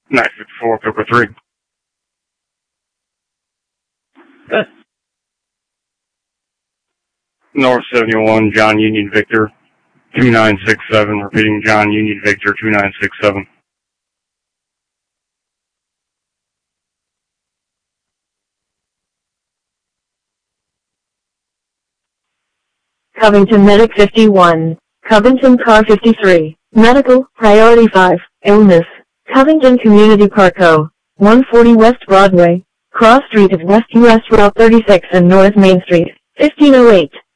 954, Coco 3. Good. North 71, John Union Victor, 2967, repeating John Union Victor, 2967. Covington Medic 51, Covington Car 53, Medical, Priority 5, Illness, Covington Community Park Co., 140 West Broadway, Cross Street of West US Route 36 and North Main Street, 1508.